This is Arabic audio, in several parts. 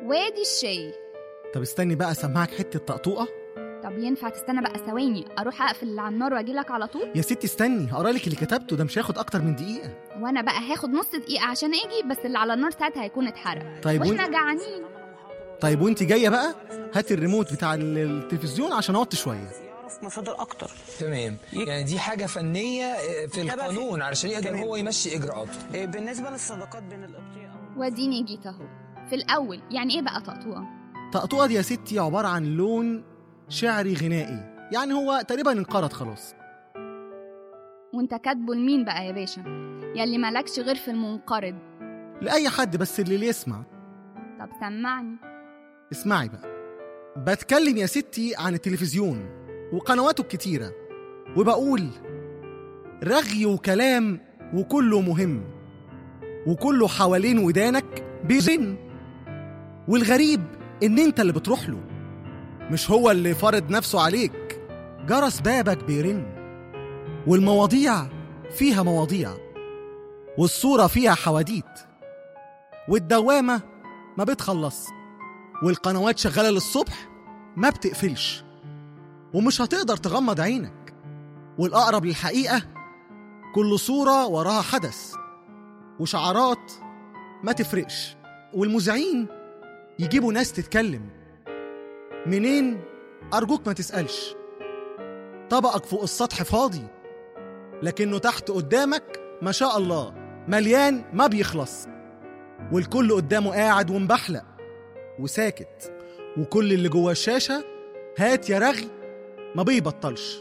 وادي الشاي. طب استني بقى اسمعك حتة طقطوقة. طب ينفع تستنى بقى ثواني اروح اقفل اللي على النار واجيلك على طول؟ يا ستي استني هقرا لك اللي كتبته، ده مش هياخد اكتر من دقيقة. وانا بقى هاخد نص دقيقة عشان اجي، بس اللي على النار ساعتها هيكون اتحرق. طيب واحنا جعانين. طيب وانت جاية بقى هاتي الريموت بتاع التلفزيون عشان اوطي شوية. يعرف مصادر اكتر. تمام، يعني دي حاجة فنية في القانون علشان يقدر هو يمشي اجراءاته. بالنسبة للصداقات بين القبطية واديني جيت اهو. في الاول يعني ايه بقى طقطوقة؟ طقطوقة دي يا ستي عبارة عن لون شعري غنائي، يعني هو تقريبا انقرض خلاص. وانت كاتبه لمين بقى يا باشا؟ ياللي مالكش غير في المنقرض. لأي حد بس اللي يسمع. طب سمعني. اسمعي بقى، بتكلم يا ستي عن التلفزيون وقنواته الكتيرة، وبقول رغي وكلام وكله مهم، وكله حوالين ودانك بيزن، والغريب ان انت اللي بتروح له، مش هو اللي فرض نفسه عليك. جرس بابك بيرن، والمواضيع فيها مواضيع، والصورة فيها حواديت، والدوامة ما بتخلص، والقنوات شغالة للصبح ما بتقفلش، ومش هتقدر تغمض عينك، والأقرب للحقيقة كل صورة وراها حدث، وشعارات ما تفرقش، والمذيعين يجيبوا ناس تتكلم. منين؟ أرجوك ما تسألش. طبقك فوق السطح فاضي، لكنه تحت قدامك ما شاء الله مليان ما بيخلص، والكل قدامه قاعد ومبحلق وساكت، وكل اللي جوه الشاشة هات يا رغي ما بيبطلش.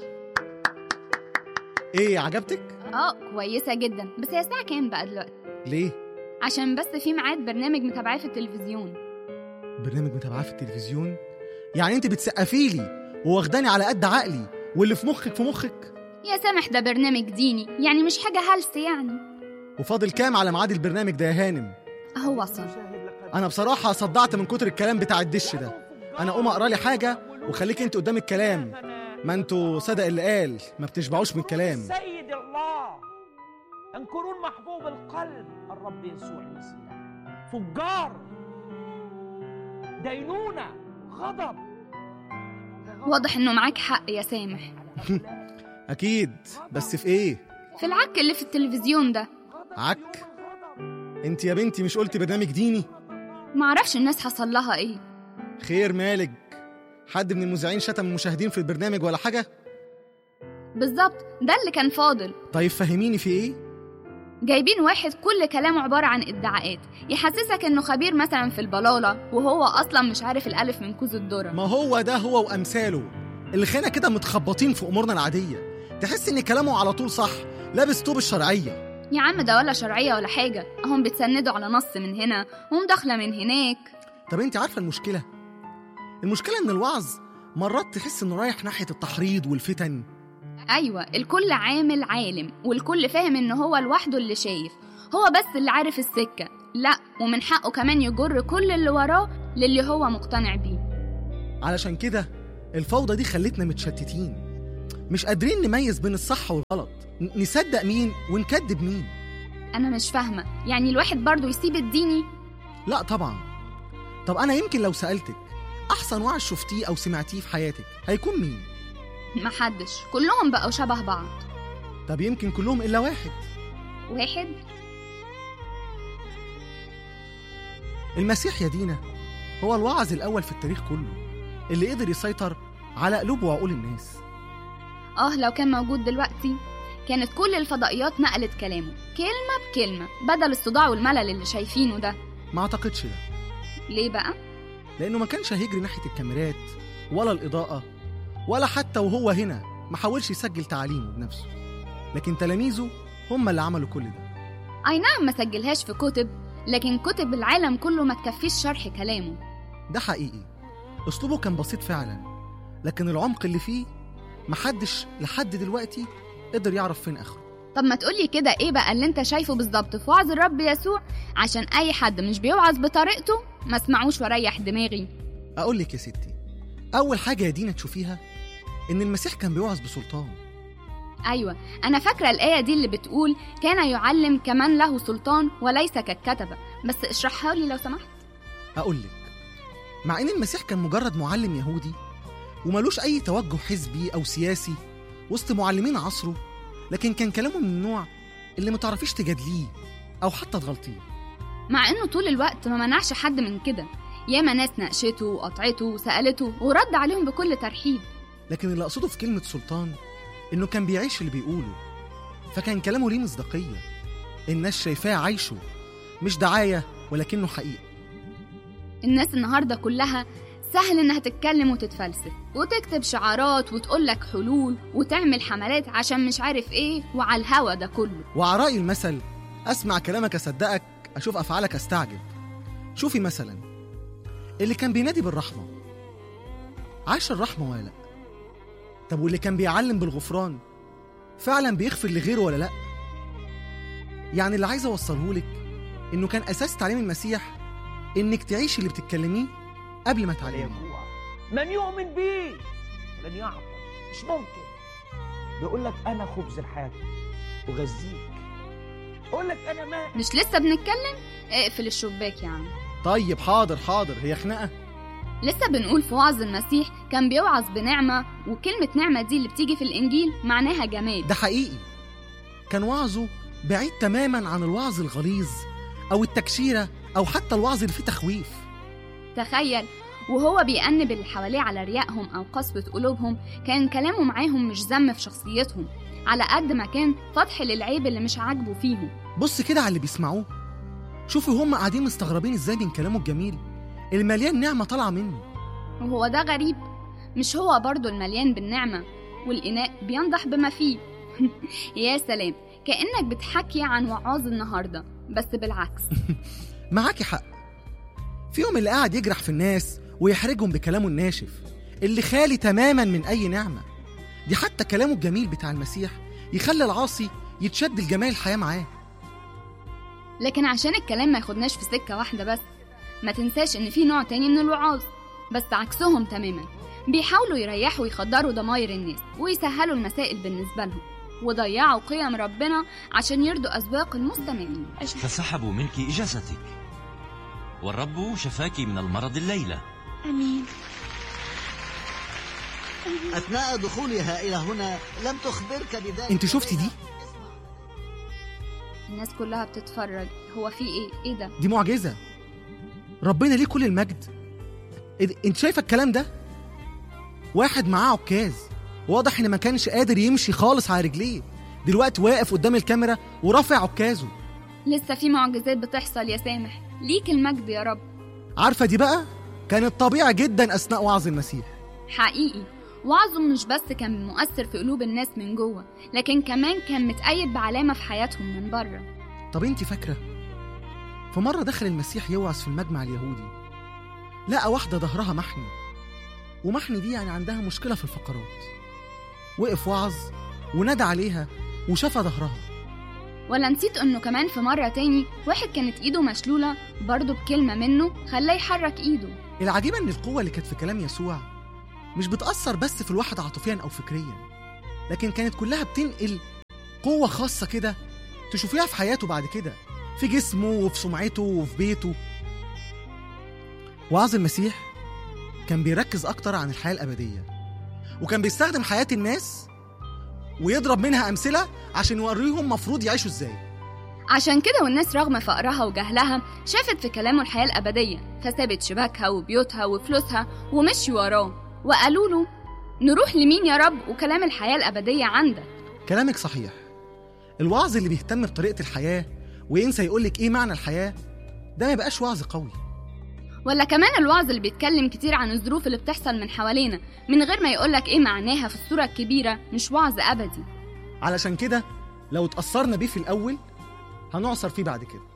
ايه عجبتك؟ كويسة جدا، بس هي الساعة كام بقى دلوقتي؟ ليه؟ عشان بس في ميعاد برنامج متابعاه في التلفزيون. برنامج متابعاه في التلفزيون؟ يعني انت بتسقفيلي وواخداني على قد عقلي، واللي في مخك في مخك؟ يا سامح ده برنامج ديني، يعني مش حاجة هلس يعني. وفاضل كام على ميعاد البرنامج ده يا هانم؟ اهو وصل. انا بصراحة صدعت من كتر الكلام بتاع الدش ده. انا اقوم اقرا لي حاجة وخليك انت قدام الكلام، ما انتوا صدق اللي قال ما بتشبعوش من الكلام. سيد الله انكرون محبوب القلب الرب يسوع المسيح، فجار، دينونة، غضب. واضح انه معاك حق يا سامح. اكيد، بس في ايه؟ في العك اللي في التلفزيون ده. عك؟ انت يا بنتي مش قلتي برنامج ديني؟ معرفش الناس حصل لها ايه. خير مالك؟ حد من المذيعين شتم المشاهدين في البرنامج ولا حاجة؟ بالظبط، ده اللي كان فاضل. طيب فهميني في ايه؟ جايبين واحد كل كلامه عبارة عن ادعاءات، يحسسك انه خبير مثلا في البلالة، وهو اصلا مش عارف الالف من كوز الذرة. ما هو ده هو وامثاله اللي خينا كده متخبطين في امورنا العادية، تحس ان كلامه على طول صح، لابس طوب الشرعية. يا عم ده ولا شرعية ولا حاجة، هم بيتسندوا على نص من هنا ومداخلة من هناك. طب انت عارفة المشكلة ان الوعظ مرات تحس انه رايح ناحية التحريض والفتن. ايوه، الكل عامل عالم، والكل فاهم ان هو لوحده اللي شايف، هو بس اللي عارف السكة. لا، ومن حقه كمان يجر كل اللي وراه للي هو مقتنع بيه. علشان كده الفوضى دي خلتنا متشتتين، مش قادرين نميز بين الصح والغلط، نصدق مين ونكذب مين. انا مش فاهمة، يعني الواحد برضو يسيب الديني؟ لا طبعا. طب انا يمكن لو سألتك احسن وعظ شفتيه او سمعتيه في حياتك هيكون مين؟ محدش، كلهم بقوا شبه بعض. طب يمكن كلهم الا واحد. واحد؟ المسيح يا دينا هو الوعظ الاول في التاريخ كله، اللي قدر يسيطر على قلوب وعقول الناس. لو كان موجود دلوقتي كانت كل الفضائيات نقلت كلامه كلمة بكلمة، بدل الصداع والملل اللي شايفينه ده. ما اعتقدش ده. ليه بقى؟ لانه ما كانش هيجري ناحية الكاميرات ولا الإضاءة، ولا حتى وهو هنا ما حاولش يسجل تعاليمه بنفسه، لكن تلاميذه هم اللي عملوا كل ده. اي نعم، ما سجلهاش في كتب، لكن كتب العالم كله ما تكفيش شرح كلامه. ده حقيقي، اسلوبه كان بسيط فعلا، لكن العمق اللي فيه محدش لحد دلوقتي قدر يعرف فين اخره. طب ما تقولي كده، ايه بقى اللي انت شايفه بالظبط في وعظ الرب يسوع، عشان اي حد مش بيوعظ بطريقته ما اسمعوش وريح دماغي. اقول لك يا ستي، اول حاجه يا دينا تشوفيها ان المسيح كان بيوعظ بسلطان. ايوه، انا فاكره الايه دي اللي بتقول كان يعلم كمن له سلطان وليس كالكتبه، بس اشرحها لي لو سمحت. اقول لك، مع إن المسيح كان مجرد معلم يهودي وملوش أي توجه حزبي أو سياسي وسط معلمين عصره، لكن كان كلامه من النوع اللي متعرفيش تجادليه أو حتى تغلطيه. مع إنه طول الوقت ما منعش حد من كده، ياما ناس ناقشته وقطعته وسألته ورد عليهم بكل ترحيب. لكن اللي أقصده في كلمة سلطان إنه كان بيعيش اللي بيقوله، فكان كلامه ليه مصداقية، الناس شايفاه عايشه، مش دعاية ولكنه حقيقة. الناس النهاردة كلها سهل إنها تتكلم وتتفلسف وتكتب شعارات وتقولك حلول وتعمل حملات عشان مش عارف إيه، وعلى الهوا ده كله. وعلى رأي المثل، أسمع كلامك أصدقك، أشوف أفعالك أستعجب. شوفي مثلا اللي كان بينادي بالرحمة عاش الرحمة ولا لأ؟ طب واللي كان بيعلم بالغفران فعلا بيغفر لغيره ولا لأ؟ يعني اللي عايز أوصلهولك إنه كان أساس تعليم المسيح إنك تعيش اللي بتتكلميه قبل ما تعلميه. من يؤمن بيه لن يعطش، مش ممكن. بيقول لك أنا خبز الحياة وغذيك، يقول لك أنا ماء. مش لسه بنتكلم؟ اقفل الشباك يا عم. طيب حاضر، هي خناقة؟ لسه بنقول في وعظ المسيح كان بيوعظ بنعمة، وكلمة نعمة دي اللي بتيجي في الإنجيل معناها جمال. ده حقيقي، كان وعظه بعيد تماما عن الوعظ الغليظ أو التكشيرة أو حتى الوعظ اللي فيه تخويف. تخيل وهو بيأنب اللي حواليه على ريائهم أو قسوة قلوبهم، كان كلامه معاهم مش ذم في شخصيتهم على قد ما كان فتح للعيب اللي مش عاجبه فيهم. بص كده على اللي بيسمعوه، شوفوا هم قاعدين مستغربين ازاي من كلامه الجميل المليان نعمة طالعة منه. وهو ده غريب؟ مش هو برضو المليان بالنعمة والإناء بينضح بما فيه؟ يا سلام، كأنك بتحكي عن وعاظ النهاردة بس بالعكس. معاكي حق، فيهم اللي قاعد يجرح في الناس ويحرجهم بكلامه الناشف اللي خالي تماما من أي نعمة. دي حتى كلامه الجميل بتاع المسيح يخلي العاصي يتشد الجمال الحياة معاه. لكن عشان الكلام ما ياخدناش في سكة واحدة بس، ما تنساش إن في نوع تاني من الوعاظ بس عكسهم تماما، بيحاولوا يريحوا ويخدروا ضماير الناس ويسهلوا المسائل بالنسبة لهم وضيعوا قيم ربنا عشان يرضوا أذواق المستمعين. فسحبوا منك إجازتك، والرب شفاك من المرض الليلة. أمين. أثناء دخولها إلى هنا لم تخبرك بذلك. انت شفتي دي؟ الناس كلها بتتفرج، هو في ايه ده؟ دي معجزة، ربنا ليه كل المجد. انت شايفة الكلام ده؟ واحد معاه عكاز، واضح ان ما كانش قادر يمشي خالص على رجليه، دلوقتي واقف قدام الكاميرا ورافع عكازه. لسه في معجزات بتحصل يا سامح، ليك المجد يا رب. عارفة دي بقى كانت طبيعي جدا أثناء وعظ المسيح. حقيقي وعظه مش بس كان مؤثر في قلوب الناس من جوه، لكن كمان كان متأيد بعلامة في حياتهم من بره. طب انت فاكرة في مرة دخل المسيح يوعظ في المجمع اليهودي، لقى واحدة ظهرها محني، ومحني دي يعني عندها مشكلة في الفقرات. وقف وعظ ونادى عليها وشاف ظهرها. ولا نسيت انه كمان في مرة تاني واحد كانت ايده مشلولة، برضه بكلمة منه خلاه يحرك ايده. العجيب ان القوة اللي كانت في كلام يسوع مش بتأثر بس في الواحد عاطفيا أو فكريا، لكن كانت كلها بتنقل قوة خاصة كده تشوفيها في حياته بعد كده، في جسمه وفي سمعته وفي بيته. وعظ المسيح كان بيركز أكتر عن الحياة الأبدية، وكان بيستخدم حياة الناس ويضرب منها أمثلة عشان يوريهم مفروض يعيشوا إزاي. عشان كده والناس رغم فقرها وجهلها شافت في كلامه الحياة الأبدية، فسابت شباكها وبيوتها وفلوسها ومشي وراه وقالوا له نروح لمين يا رب وكلام الحياة الأبدية عندك؟ كلامك صحيح، الوعظ اللي بيهتم بطريقة الحياة وينسى يقولك إيه معنى الحياة ده ما يبقاش وعظ قوي. ولا كمان الوعظ اللي بيتكلم كتير عن الظروف اللي بتحصل من حوالينا من غير ما يقولك إيه معناها في الصورة الكبيرة مش وعظ أبدي. علشان كده لو اتأثرنا بيه في الأول هنعصر فيه بعد كده.